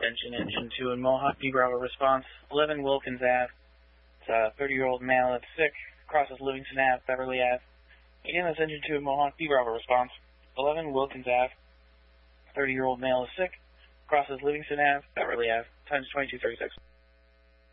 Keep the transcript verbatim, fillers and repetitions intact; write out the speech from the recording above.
attention, engine two in Mohawk, B Bravo response, eleven Wilkins Ave. It's a thirty-year-old male that's sick, crosses Livingston Ave, Beverly Ave. Again, that's engine two in Mohawk, B Bravo response, eleven Wilkins Ave. thirty-year-old male is sick, crosses Livingston Ave, Beverly Ave, times twenty-two thirty-six.